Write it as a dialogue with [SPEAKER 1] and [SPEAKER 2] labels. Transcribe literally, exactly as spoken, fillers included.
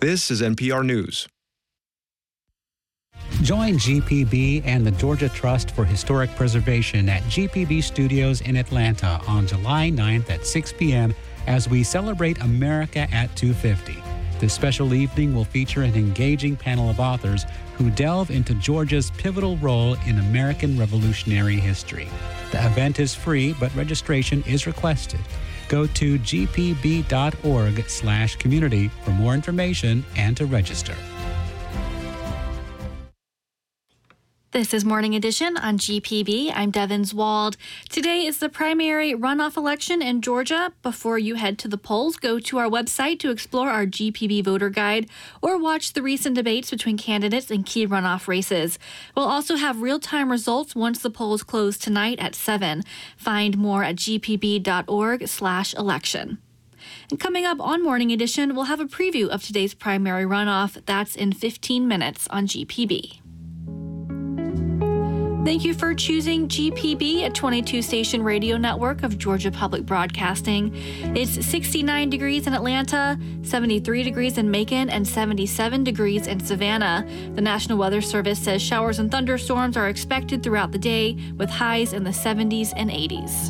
[SPEAKER 1] This is N P R News.
[SPEAKER 2] Join G P B and the Georgia Trust for Historic Preservation at G P B Studios in Atlanta on July ninth at six p.m. as we celebrate America at two fifty. This special evening will feature an engaging panel of authors who delve into Georgia's pivotal role in American Revolutionary history. The event is free, but registration is requested. Go to g p b dot org slash community for more information and to register.
[SPEAKER 3] This is Morning Edition on G P B. I'm Devins Wald. Today is the primary runoff election in Georgia. Before you head to the polls, go to our website to explore our G P B voter guide or watch the recent debates between candidates in key runoff races. We'll also have real-time results once the polls close tonight at seven. Find more at g p b dot org slash election. And coming up on Morning Edition, we'll have a preview of today's primary runoff. That's in fifteen minutes on G P B. Thank you for choosing G P B, a twenty-two station radio network of Georgia Public Broadcasting. It's sixty-nine degrees in Atlanta, seventy-three degrees in Macon, and seventy-seven degrees in Savannah. The National Weather Service says showers and thunderstorms are expected throughout the day with highs in the seventies and eighties.